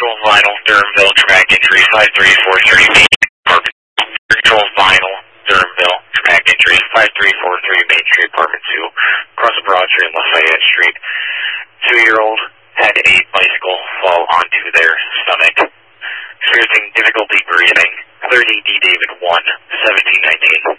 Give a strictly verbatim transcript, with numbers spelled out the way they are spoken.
Neutral vinyl, Durhamville, traumatic injury, five three four three Main Street, apartment. Neutral vinyl, Durhamville, traumatic injury, five three four three Main Street, apartment two, across the Broad Street and Lafayette Street. Two-year-old had a bicycle fall onto their stomach, experiencing difficulty breathing. thirty D David one, seventeen nineteen.